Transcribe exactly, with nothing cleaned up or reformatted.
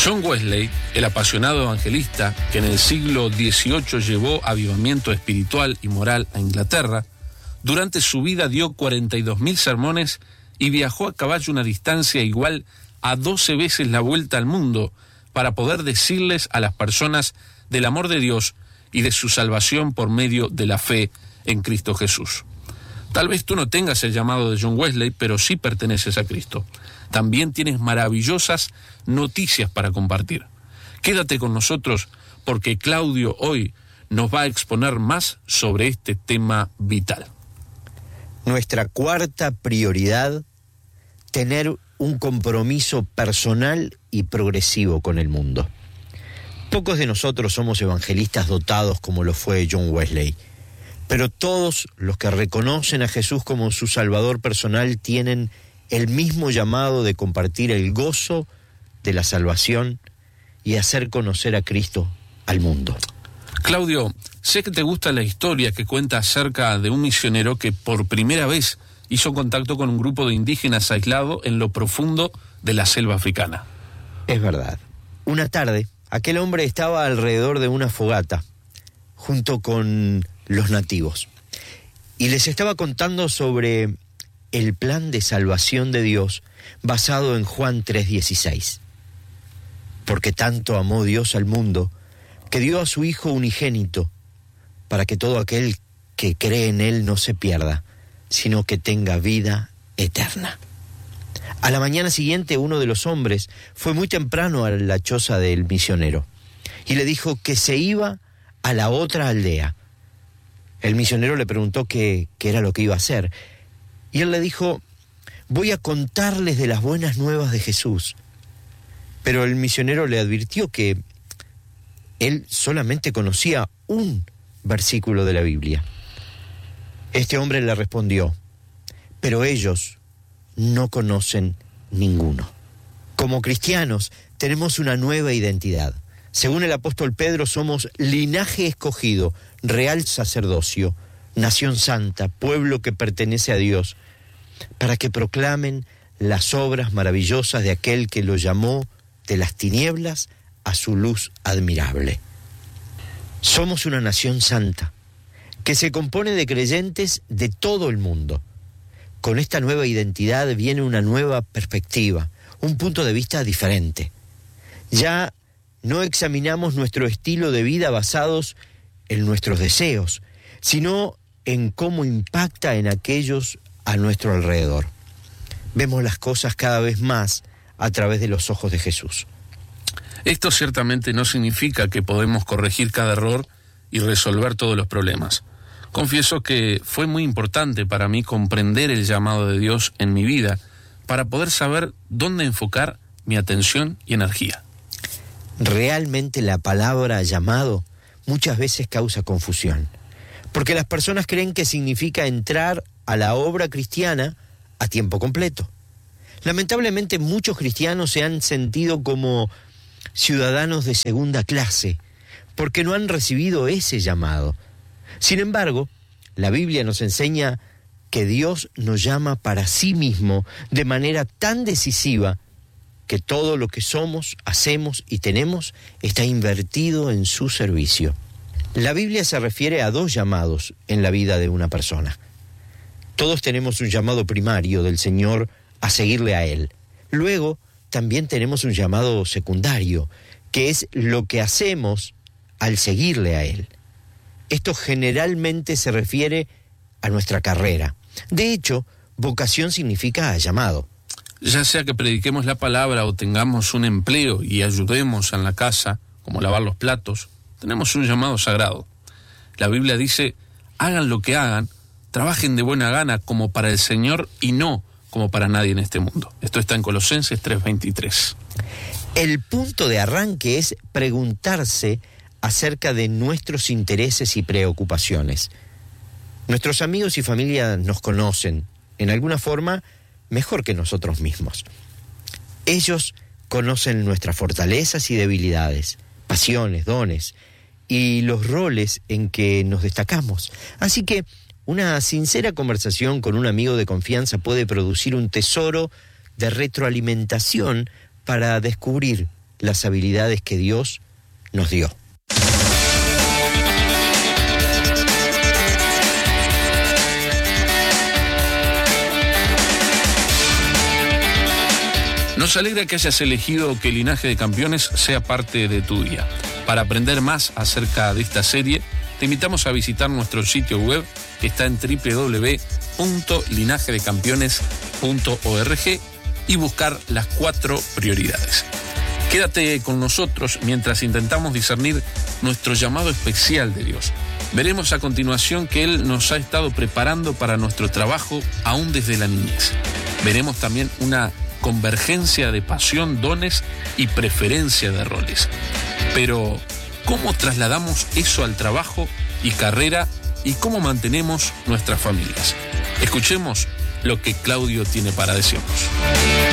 John Wesley, el apasionado evangelista que en el siglo dieciocho llevó avivamiento espiritual y moral a Inglaterra, durante su vida dio cuarenta y dos mil sermones y viajó a caballo una distancia igual a doce veces la vuelta al mundo para poder decirles a las personas del amor de Dios y de su salvación por medio de la fe en Cristo Jesús. Tal vez tú no tengas el llamado de John Wesley, pero sí perteneces a Cristo. También tienes maravillosas noticias para compartir. Quédate con nosotros porque Claudio hoy nos va a exponer más sobre este tema vital. Nuestra cuarta prioridad, tener un compromiso personal y progresivo con el mundo. Pocos de nosotros somos evangelistas dotados como lo fue John Wesley, pero todos los que reconocen a Jesús como su Salvador personal tienen el mismo llamado de compartir el gozo de la salvación y hacer conocer a Cristo al mundo. Claudio, sé que te gusta la historia que cuenta acerca de un misionero que por primera vez hizo contacto con un grupo de indígenas aislados en lo profundo de la selva africana. Es verdad. Una tarde, aquel hombre estaba alrededor de una fogata, junto con los nativos, y les estaba contando sobre el plan de salvación de Dios basado en Juan tres dieciséis. Porque tanto amó Dios al mundo, que dio a su Hijo unigénito, para que todo aquel que cree en Él no se pierda, sino que tenga vida eterna. A la mañana siguiente, uno de los hombres fue muy temprano a la choza del misionero y le dijo que se iba a la otra aldea. El misionero le preguntó qué, qué era lo que iba a hacer, y él le dijo: voy a contarles de las buenas nuevas de Jesús. Pero el misionero le advirtió que él solamente conocía un versículo de la Biblia. Este hombre le respondió: pero ellos no conocen ninguno. Como cristianos tenemos una nueva identidad. Según el apóstol Pedro, somos linaje escogido, real sacerdocio, nación santa, pueblo que pertenece a Dios, para que proclamen las obras maravillosas de aquel que lo llamó de las tinieblas a su luz admirable. Somos una nación santa, que se compone de creyentes de todo el mundo. Con esta nueva identidad viene una nueva perspectiva, un punto de vista diferente. Ya no examinamos nuestro estilo de vida basados en nuestros deseos, sino en cómo impacta en aquellos a nuestro alrededor. Vemos las cosas cada vez más a través de los ojos de Jesús. Esto ciertamente no significa que podemos corregir cada error y resolver todos los problemas. Confieso que fue muy importante para mí comprender el llamado de Dios en mi vida para poder saber dónde enfocar mi atención y energía. Realmente la palabra llamado muchas veces causa confusión, porque las personas creen que significa entrar a la obra cristiana a tiempo completo. Lamentablemente muchos cristianos se han sentido como ciudadanos de segunda clase, porque no han recibido ese llamado. Sin embargo, la Biblia nos enseña que Dios nos llama para sí mismo de manera tan decisiva que todo lo que somos, hacemos y tenemos está invertido en su servicio. La Biblia se refiere a dos llamados en la vida de una persona. Todos tenemos un llamado primario del Señor a seguirle a Él. Luego, también tenemos un llamado secundario, que es lo que hacemos al seguirle a Él. Esto generalmente se refiere a nuestra carrera. De hecho, vocación significa llamado. Ya sea que prediquemos la palabra o tengamos un empleo y ayudemos en la casa, como lavar los platos, tenemos un llamado sagrado. La Biblia dice: hagan lo que hagan, trabajen de buena gana como para el Señor y no como para nadie en este mundo. Esto está en Colosenses tres veintitrés. El punto de arranque es preguntarse acerca de nuestros intereses y preocupaciones. Nuestros amigos y familia nos conocen, en alguna forma, mejor que nosotros mismos. Ellos conocen nuestras fortalezas y debilidades, pasiones, dones y los roles en que nos destacamos. Así que una sincera conversación con un amigo de confianza puede producir un tesoro de retroalimentación para descubrir las habilidades que Dios nos dio. Nos alegra que hayas elegido que Linaje de Campeones sea parte de tu día. Para aprender más acerca de esta serie, te invitamos a visitar nuestro sitio web que está en doble u doble u doble u punto linaje de campeones punto org y buscar las cuatro prioridades. Quédate con nosotros mientras intentamos discernir nuestro llamado especial de Dios. Veremos a continuación que Él nos ha estado preparando para nuestro trabajo aún desde la niñez. Veremos también una convergencia de pasión, dones y preferencia de roles. Pero, ¿cómo trasladamos eso al trabajo y carrera y cómo mantenemos nuestras familias? Escuchemos lo que Claudio tiene para decirnos.